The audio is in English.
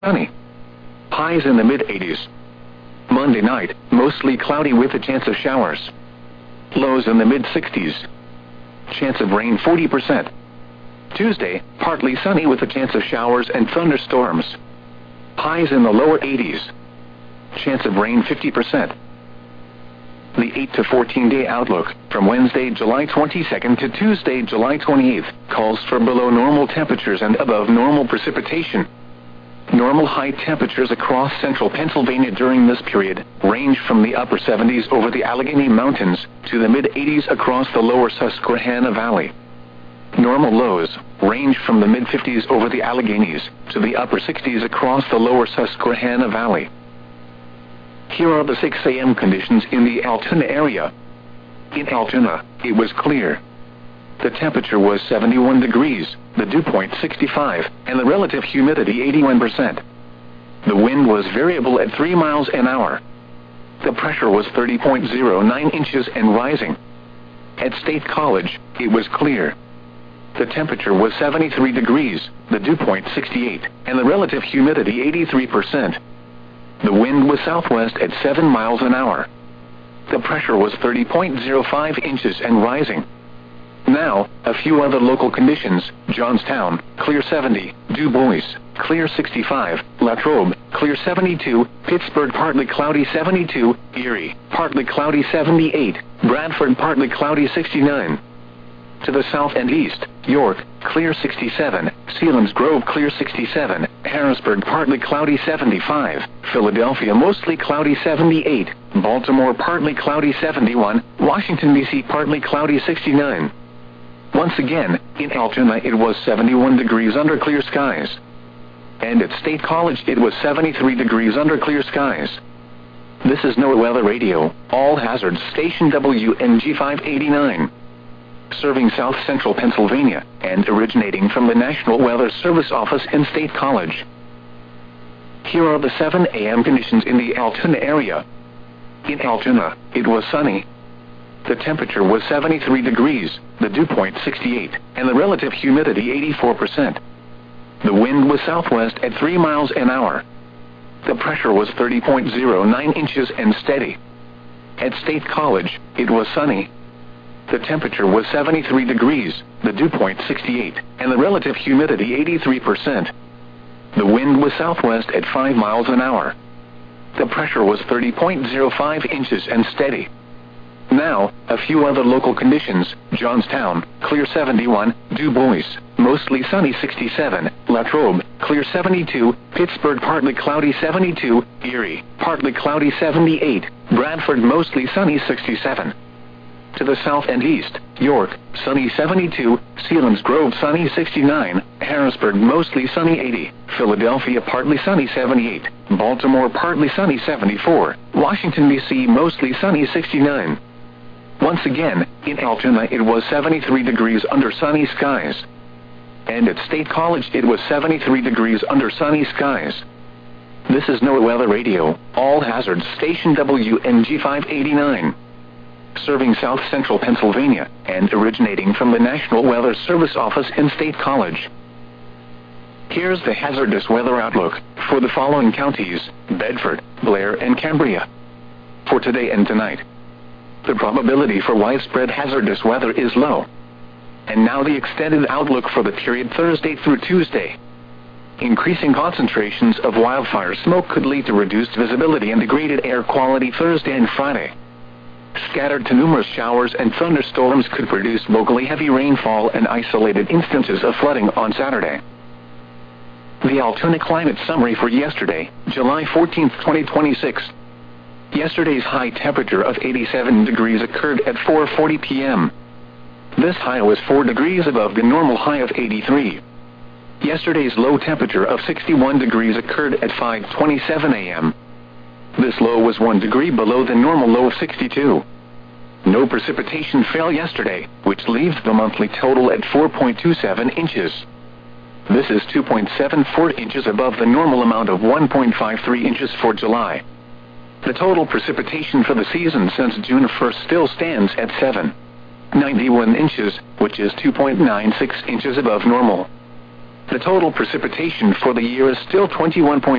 sunny. Highs in the mid-80s. Monday night, mostly cloudy with a chance of showers. Lows in the mid-60s. Chance of rain 40%. Tuesday, partly sunny with a chance of showers and thunderstorms. Highs in the lower 80s. Chance of rain 50%. The 8 to 14-day outlook, from Wednesday, July 22nd to Tuesday, July 28th, calls for below normal temperatures and above normal precipitation. Normal high temperatures across central Pennsylvania during this period range from the upper 70s over the Allegheny Mountains to the mid-80s across the lower Susquehanna Valley. Normal lows range from the mid-50s over the Alleghenies to the upper 60s across the lower Susquehanna Valley. Here are the 6 a.m. conditions in the Altoona area. In Altoona, it was clear. The temperature was 71 degrees, the dew point 65, and the relative humidity 81%. The wind was variable at 3 miles an hour. The pressure was 30.09 inches and rising. At State College, it was clear. The temperature was 73 degrees, the dew point 68, and the relative humidity 83%. The wind was southwest at 7 miles an hour. The pressure was 30.05 inches and rising. Now, a few other local conditions: Johnstown, clear 70, Du Bois, clear 65, Latrobe, clear 72, Pittsburgh, partly cloudy 72, Erie, partly cloudy 78, Bradford, partly cloudy 69. To the south and east, York, clear 67, Selinsgrove, clear 67, Harrisburg, partly cloudy 75, Philadelphia, mostly cloudy 78, Baltimore, partly cloudy 71, Washington, D.C., partly cloudy 69. Once again, in Altoona it was 71 degrees under clear skies. And at State College it was 73 degrees under clear skies. This is NOAA Weather Radio, all hazards station WNG 589. Serving South Central Pennsylvania, and originating from the National Weather Service office in State College. Here are the 7 a.m. conditions in the Altoona area. In Altoona, it was sunny. The temperature was 73 degrees, the dew point 68, and the relative humidity 84%. The wind was southwest at 3 miles an hour. The pressure was 30.09 inches and steady. At State College, it was sunny. The temperature was 73 degrees, the dew point 68, and the relative humidity 83%. The wind was southwest at 5 miles an hour. The pressure was 30.05 inches and steady. Now, a few other local conditions: Johnstown, clear 71, Du Bois, mostly sunny 67, Latrobe, clear 72, Pittsburgh, partly cloudy 72, Erie, partly cloudy 78, Bradford, mostly sunny 67. To the south and east, York, sunny 72, Selinsgrove, sunny 69, Harrisburg, mostly sunny 80, Philadelphia, partly sunny 78, Baltimore, partly sunny 74, Washington, D.C., mostly sunny 69. Once again, in Altoona it was 73 degrees under sunny skies. And at State College it was 73 degrees under sunny skies. This is NOAA Weather Radio, all hazards station WNG 589. Serving South Central Pennsylvania, and originating from the National Weather Service office in State College. Here's the hazardous weather outlook for the following counties: Bedford, Blair, and Cambria. For today and tonight, the probability for widespread hazardous weather is low. And now the extended outlook for the period Thursday through Tuesday. Increasing concentrations of wildfire smoke could lead to reduced visibility and degraded air quality Thursday and Friday. Scattered to numerous showers and thunderstorms could produce locally heavy rainfall and isolated instances of flooding on Saturday. The Altoona Climate Summary for yesterday, July 14, 2026. Yesterday's high temperature of 87 degrees occurred at 4:40 p.m. This high was 4 degrees above the normal high of 83. Yesterday's low temperature of 61 degrees occurred at 5:27 a.m. This low was 1 degree below the normal low of 62. No precipitation fell yesterday, which leaves the monthly total at 4.27 inches. This is 2.74 inches above the normal amount of 1.53 inches for July. The total precipitation for the season since June 1st still stands at 7.91 inches, which is 2.96 inches above normal. The total precipitation for the year is still 21.